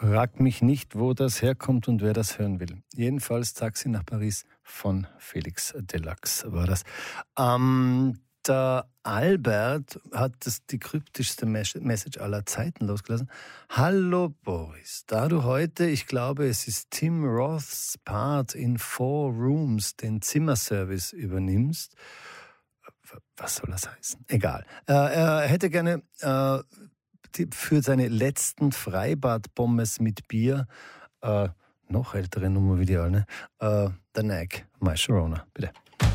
Frag mich nicht, wo das herkommt und wer das hören will. Jedenfalls Taxi nach Paris von Felix Deluxe war das. Der Albert hat die kryptischste Message aller Zeiten losgelassen. Hallo Boris, da du heute, ich glaube es ist Tim Roths Part in 4 Rooms, den Zimmerservice übernimmst, was soll das heißen? Egal. Er hätte gerne für seine letzten Freibad-Pommes mit Bier, noch ältere Nummer wie die alle, The Neck, My Sharona, bitte.